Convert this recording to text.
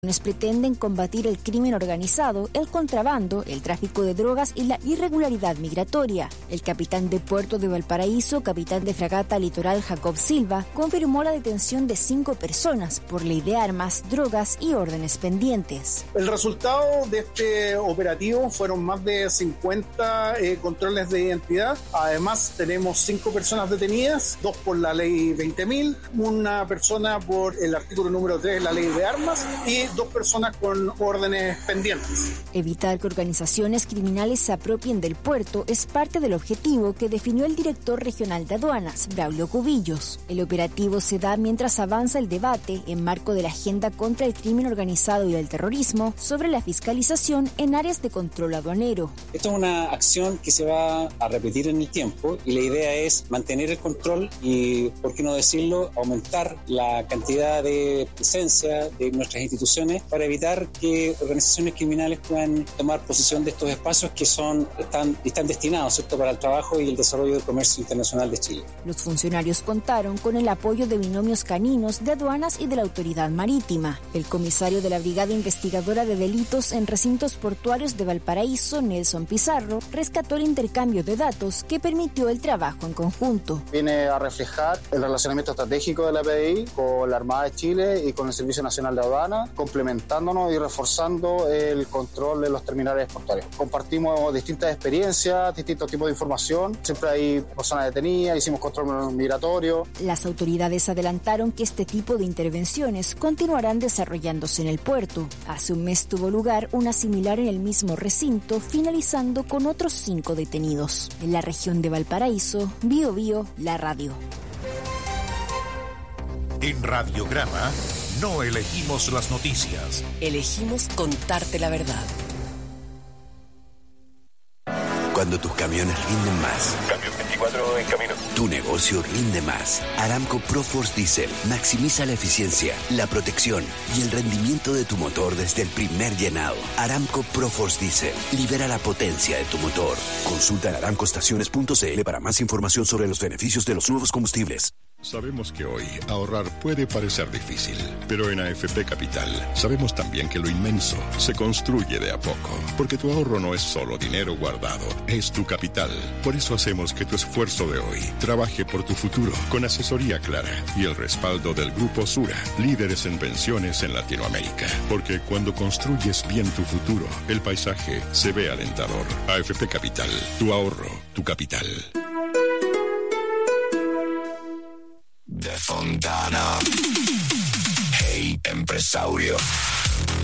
Pretenden combatir el crimen organizado, el contrabando, el tráfico de drogas y la irregularidad migratoria. El capitán de Puerto de Valparaíso, capitán de fragata Litoral Jacob Silva, confirmó la detención de 5 personas por ley de armas, drogas y órdenes pendientes. El resultado de este operativo fueron más de 50 controles de identidad. Además, tenemos 5 personas detenidas, 2 por la ley 20.000, una persona por el artículo número 3 de la ley de armas y 2 personas con órdenes pendientes. Evitar que organizaciones criminales se apropien del puerto es parte del objetivo que definió el director regional de aduanas, Braulio Cubillos. El operativo se da mientras avanza el debate en marco de la agenda contra el crimen organizado y el terrorismo sobre la fiscalización en áreas de control aduanero. Esto es una acción que se va a repetir en el tiempo y la idea es mantener el control y, por qué no decirlo, aumentar la cantidad de presencia de nuestras instituciones para evitar que organizaciones criminales puedan tomar posesión de estos espacios que están destinados, ¿cierto?, para el trabajo y el desarrollo del comercio internacional de Chile. Los funcionarios contaron con el apoyo de binomios caninos de aduanas y de la autoridad marítima. El comisario de la Brigada Investigadora de Delitos en Recintos Portuarios de Valparaíso, Nelson Pizarro, rescató el intercambio de datos que permitió el trabajo en conjunto. Viene a reflejar el relacionamiento estratégico de la PDI con la Armada de Chile y con el Servicio Nacional de Aduana, complementándonos y reforzando el control de los terminales portuarios. Compartimos distintas experiencias, distintos tipos de información. Siempre hay personas detenidas, hicimos control migratorio. Las autoridades adelantaron que este tipo de intervenciones continuarán desarrollándose en el puerto. Hace un mes tuvo lugar una similar en el mismo recinto, finalizando con otros 5 detenidos. En la región de Valparaíso, Bío Bío, la radio. En Radiograma no elegimos las noticias. Elegimos contarte la verdad. Cuando tus camiones rinden más. Cambio 24 en camino. Tu negocio rinde más. Aramco ProForce Diesel maximiza la eficiencia, la protección y el rendimiento de tu motor desde el primer llenado. Aramco ProForce Diesel libera la potencia de tu motor. Consulta en aramcoestaciones.cl para más información sobre los beneficios de los nuevos combustibles. Sabemos que hoy ahorrar puede parecer difícil, pero en AFP Capital sabemos también que lo inmenso se construye de a poco, porque tu ahorro no es solo dinero guardado, es tu capital. Por eso hacemos que tu esfuerzo de hoy trabaje por tu futuro, con asesoría clara y el respaldo del Grupo Sura, líderes en pensiones en Latinoamérica. Porque cuando construyes bien tu futuro, el paisaje se ve alentador. AFP Capital, tu ahorro, tu capital. De Fontana. Hey, empresario.